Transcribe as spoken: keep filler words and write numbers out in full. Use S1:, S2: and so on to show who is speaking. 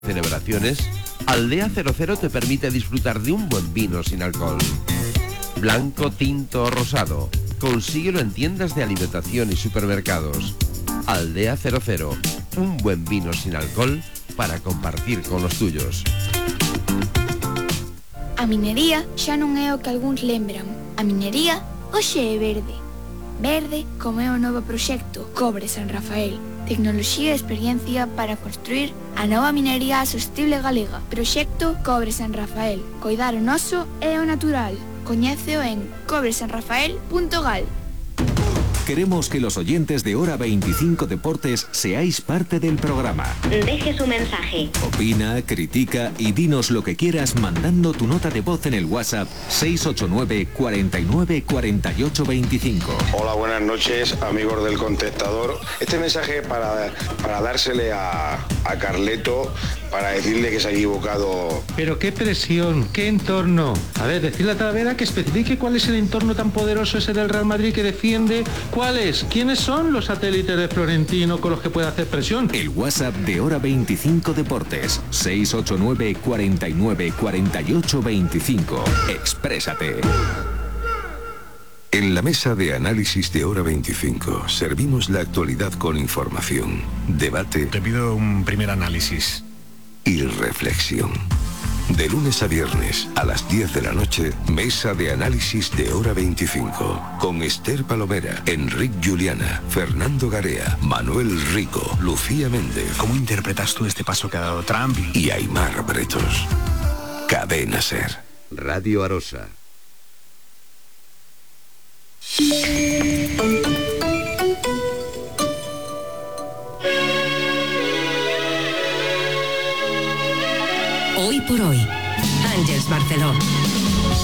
S1: celebraciones, Aldea cero cero te permite disfrutar de un buen vino sin alcohol. Blanco, tinto o rosado. Consíguelo en tiendas de alimentación y supermercados. Aldea cero cero. Un buen vino sin alcohol para compartir con los tuyos.
S2: A minería xa non é o que algúns lembran. A minería hoxe é verde. Verde como é o novo proxecto Cobre San Rafael. Tecnoloxía e experiencia para construir a nova minería sostible galega. Proxecto Cobre San Rafael. Coidar o noso e o natural. Coñéceo en cobre san rafael punto gal.
S3: Queremos que los oyentes de Hora veinticinco Deportes seáis parte del programa.
S4: Deje su mensaje.
S3: Opina, critica y dinos lo que quieras mandando tu nota de voz en el WhatsApp seis ocho nueve, cuarenta y nueve, cuarenta y ocho veinticinco.
S5: Hola, buenas noches, amigos del contestador. Este mensaje para, para dársele a, a Carleto, para decirle que se ha equivocado.
S6: Pero qué presión, qué entorno. A ver, decirle a Talavera que especifique cuál es el entorno tan poderoso ese del Real Madrid que defiende. ¿Cuáles? ¿Quiénes son los satélites de Florentino con los que puede hacer presión?
S3: El WhatsApp de Hora veinticinco Deportes, seis ocho nueve, cuarenta y nueve, cuarenta y ocho veinticinco. Exprésate.
S7: En la mesa de análisis de Hora veinticinco servimos la actualidad con información, debate.
S8: Te pido un primer análisis.
S7: Y reflexión. De lunes a viernes a las diez de la noche, mesa de análisis de Hora veinticinco. Con Esther Palomera, Enric Juliana, Fernando Garea, Manuel Rico, Lucía Méndez.
S8: ¿Cómo interpretas tú este paso que ha dado Trump?
S7: Y Aimar Bretos. Cadena Ser.
S1: Radio Arosa.
S9: Hoy por hoy, Àngels Barceló.